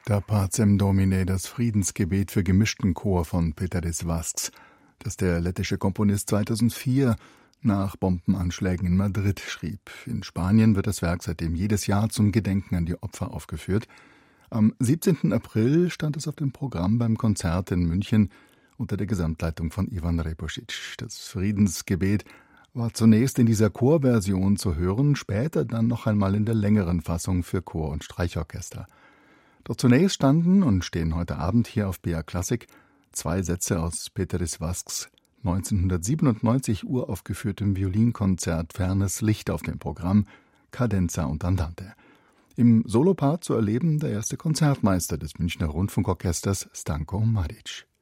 Der Pacem Domine, das Friedensgebet für gemischten Chor von Péteris Vasks, das der lettische Komponist 2004 nach Bombenanschlägen in Madrid schrieb. In Spanien wird das Werk seitdem jedes Jahr zum Gedenken an die Opfer aufgeführt. Am 17. April stand es auf dem Programm beim Konzert in München unter der Gesamtleitung von Ivan Repošić. Das Friedensgebet war zunächst in dieser Chorversion zu hören, später dann noch einmal in der längeren Fassung für Chor und Streichorchester. Doch zunächst standen und stehen heute Abend hier auf BR Klassik 2 Sätze aus Péteris Vasks 1997 uraufgeführtem Violinkonzert Fernes Licht auf dem Programm, Cadenza und Andante. Im Solopart zu erleben der erste Konzertmeister des Münchner Rundfunkorchesters, Stanko Mladić.